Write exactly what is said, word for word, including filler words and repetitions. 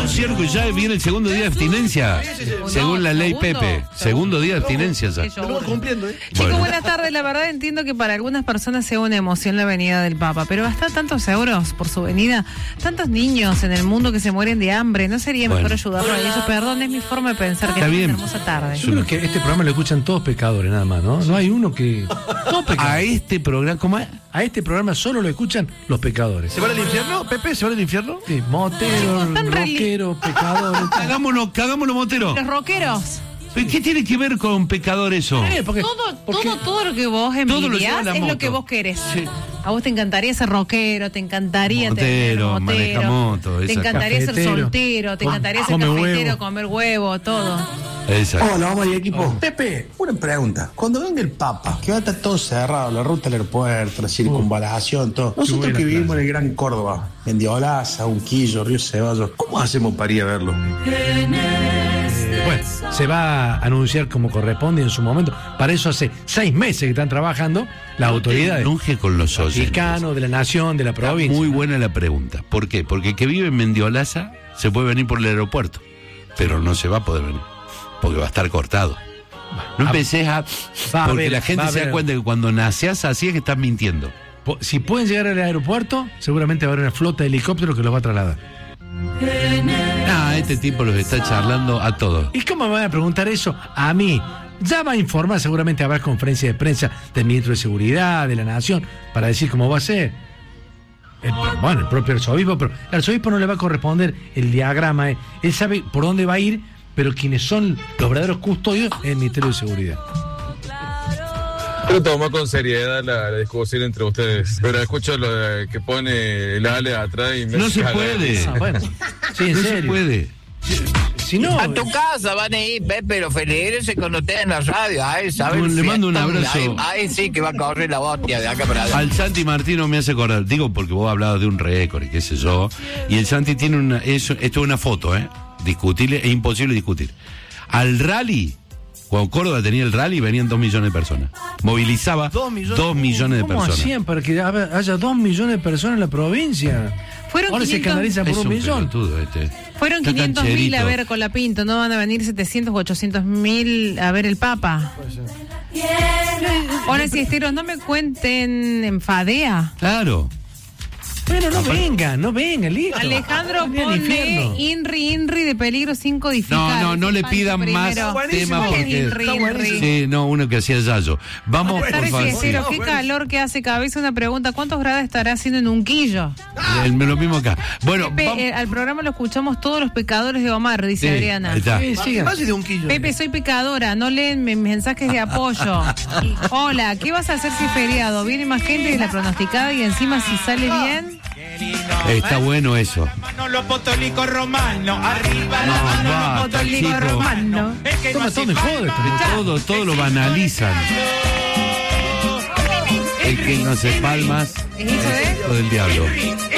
No, cierto que ya viene el segundo día de abstinencia. Según la ley Pepe. Segundo día de abstinencia ya. Estamos cumpliendo, ¿eh? Chicos, bueno. Buenas tardes. La verdad entiendo que para algunas personas sea una emoción la venida del Papa, pero gastar tantos euros por su venida, tantos niños en el mundo que se mueren de hambre, ¿no sería bueno. mejor ayudarlo a ellos? Perdón, es mi forma de pensar. Que está bien. Una hermosa tarde. Yo creo que este programa lo escuchan todos pecadores nada más, ¿no? No hay uno que... Todos pecadores. A este programa, ¿cómo es? A este programa solo lo escuchan los pecadores. ¿Se va al infierno, Pepe? ¿Se va al infierno? Sí, moteros, rockeros, pecadores. Hagámoslo, hagámoslo, Motero. Los rockeros. ¿Qué tiene que ver con pecador eso? Eh, porque, todo, porque todo, todo lo que vos envidias es lo que vos querés. Sí. A vos te encantaría ser rockero, te encantaría motero, tener motero, moto, te encantaría cafetero, ser soltero, te encantaría ser cafetero, huevo. comer huevo, todo. Exacto. Hola, vamos al equipo. Uh. Pepe, una pregunta. Cuando venga el Papa, que va a estar todo cerrado, la ruta al aeropuerto, la circunvalación, todo. Nosotros que vivimos clase. en el Gran Córdoba, en Diolaza, Unquillo, Río Ceballos, ¿cómo hacemos para ir a verlo? Bueno, se va a anunciar como corresponde en su momento. Para eso hace seis meses que están trabajando las no autoridades. Te con los Vaticano, de la nación, de la provincia. Está muy buena la pregunta. ¿Por qué? Porque el que vive en Mendiolaza se puede venir por el aeropuerto, pero no se va a poder venir, porque va a estar cortado. No empecés a... a porque ver, la gente se da cuenta que cuando naceas así es que estás mintiendo. Si pueden llegar al aeropuerto, seguramente va a haber una flota de helicópteros que los va a trasladar. Ah, este tipo los está charlando a todos. ¿Y cómo me van a preguntar eso a mí? Ya va a informar, seguramente habrá conferencia de prensa del ministro de Seguridad, de la Nación, para decir cómo va a ser. El, bueno, el propio arzobispo, pero el arzobispo no le va a corresponder el diagrama. Eh. Él sabe por dónde va a ir, pero quienes son los verdaderos custodios es el Ministerio de Seguridad. Yo tomo con seriedad la, la discusión entre ustedes, pero escucho lo de que pone el Ale atrás y me... No se puede. Ah, bueno. Sí, en no serio. se puede. Si no, a tu casa van a ir, Pepe, los feligreses con usted en la radio. Ay, ¿sabes? No, le mando un abrazo. Ay, ay, sí, que va a correr la botella de acá para allá. Al Santi Martino me hace acordar, digo porque vos hablabas de un récord y qué sé yo, y el Santi tiene una, eso, esto es una foto, ¿eh? Discutible, es imposible discutir. Al rally, cuando Córdoba tenía el rally, venían dos millones de personas. Movilizaba dos millones, dos millones de ¿Cómo personas. ¿Cómo hacían para que haya dos millones de personas en la provincia? Fueron Ahora quinientos... se canaliza por un, un millón. Este. Fueron quinientos mil a ver Colapinto, no van a venir setecientos o ochocientos mil a ver el Papa. Hola, si esteros, no me cuenten en Fadea. Claro. Bueno, no venga, no venga, listo. Alejandro pone Inri, Inri de peligro sin codificar. No, no, no le pidan más temas porque... Inri, Inri. Sí, no, uno que hacía Yayo. Vamos, por favor. Sí. Qué calor que hace cabeza. Una pregunta, ¿cuántos grados estará haciendo en Unquillo? El, lo mismo acá. Bueno, Pepe, eh, al programa lo escuchamos todos los pecadores de Omar, dice sí, Adriana. Sí, sí, más de Unquillo. Pepe, soy pecadora, no leen mis mensajes de apoyo. Hola, ¿qué vas a hacer si es feriado? Viene más gente de la pronosticada y encima si sale bien... Está bueno eso. Los apostólicos romanos, arriba la mano, los apostólicos romanos. Toma todo de joder, todo, todo lo banalizan. El que no hace palmas es hijo del diablo.